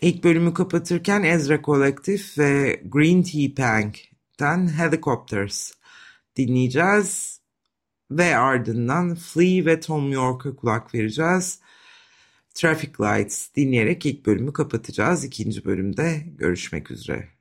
İlk bölümü kapatırken Ezra Collective ve Green Tea Punk'ten Helicopters dinleyeceğiz. Ve ardından Flea ve Tom York'a kulak vereceğiz. Traffic Lights dinleyerek ilk bölümü kapatacağız. İkinci bölümde görüşmek üzere.